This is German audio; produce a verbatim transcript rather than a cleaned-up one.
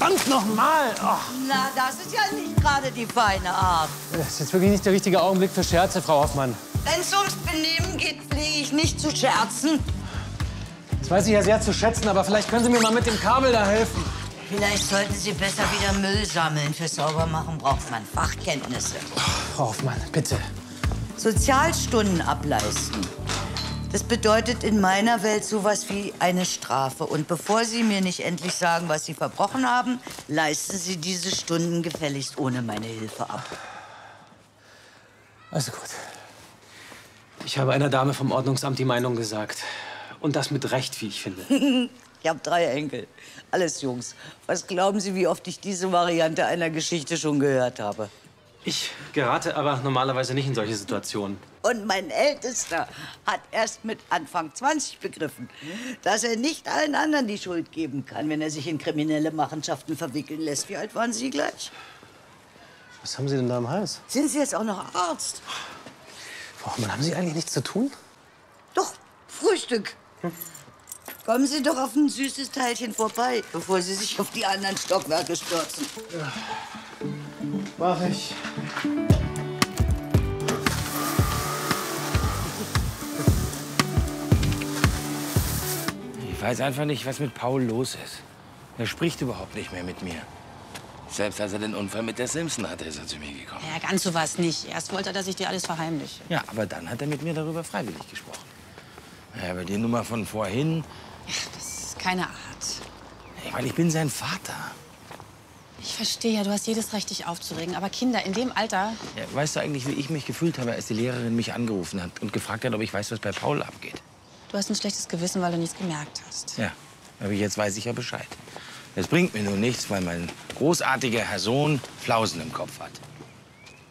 verdammt nochmal! Oh. Na, das ist ja nicht gerade die feine Art. Das ist jetzt wirklich nicht der richtige Augenblick für Scherze, Frau Hoffmann. Wenn es ums Benehmen geht, pflege ich nicht zu scherzen. Das weiß ich ja sehr zu schätzen, aber vielleicht können Sie mir mal mit dem Kabel da helfen. Vielleicht sollten Sie besser wieder Müll sammeln. Für Saubermachen braucht man Fachkenntnisse. Frau Hoffmann, bitte. Sozialstunden ableisten. Das bedeutet in meiner Welt sowas wie eine Strafe. Und bevor Sie mir nicht endlich sagen, was Sie verbrochen haben, leisten Sie diese Stunden gefälligst ohne meine Hilfe ab. Also gut. Ich habe einer Dame vom Ordnungsamt die Meinung gesagt. Und das mit Recht, wie ich finde. Ich habe drei Enkel. Alles Jungs. Was glauben Sie, wie oft ich diese Variante einer Geschichte schon gehört habe? Ich gerate aber normalerweise nicht in solche Situationen. Und mein Ältester hat erst mit Anfang zwanzig begriffen, dass er nicht allen anderen die Schuld geben kann, wenn er sich in kriminelle Machenschaften verwickeln lässt. Wie alt waren Sie gleich? Was haben Sie denn da am Hals? Sind Sie jetzt auch noch Arzt? Frau Hoffmann, haben Sie eigentlich nichts zu tun? Doch, Frühstück. Hm. Kommen Sie doch auf ein süßes Teilchen vorbei, bevor Sie sich auf die anderen Stockwerke stürzen. Ja. Mach ich. Ich weiß einfach nicht, was mit Paul los ist. Er spricht überhaupt nicht mehr mit mir. Selbst als er den Unfall mit der Simpson hatte, ist er zu mir gekommen. Ja, ganz so was nicht. Erst wollte er, dass ich dir alles verheimliche. Ja, aber dann hat er mit mir darüber freiwillig gesprochen. Ja, aber die Nummer von vorhin... Ja, das ist keine Art. Ich meine, ich bin sein Vater. Ich verstehe ja, du hast jedes Recht, dich aufzuregen. Aber Kinder in dem Alter... Ja, weißt du eigentlich, wie ich mich gefühlt habe, als die Lehrerin mich angerufen hat und gefragt hat, ob ich weiß, was bei Paul abgeht? Du hast ein schlechtes Gewissen, weil du nichts gemerkt hast. Ja, aber jetzt weiß ich ja Bescheid. Es bringt mir nur nichts, weil mein großartiger Herr Sohn Flausen im Kopf hat.